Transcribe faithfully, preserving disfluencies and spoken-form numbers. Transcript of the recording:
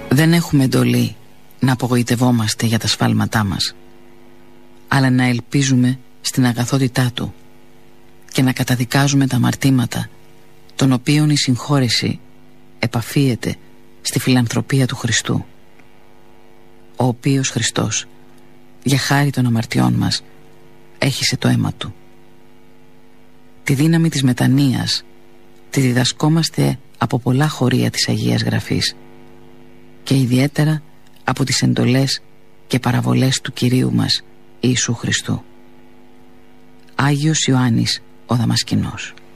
Δεν έχουμε εντολή να απογοητευόμαστε για τα σφάλματά μας, αλλά να ελπίζουμε στην αγαθότητά Του και να καταδικάζουμε τα αμαρτήματα των οποίων η συγχώρεση επαφίεται στη φιλανθρωπία του Χριστού, ο οποίος Χριστός για χάρη των αμαρτιών μας έχισε το αίμα Του. Τη δύναμη της μετανοίας τη διδασκόμαστε από πολλά χωρία της Αγίας Γραφής και ιδιαίτερα από τις εντολές και παραβολές του Κυρίου μας Ιησού Χριστού. Άγιος Ιωάννης ο Δαμασκηνός.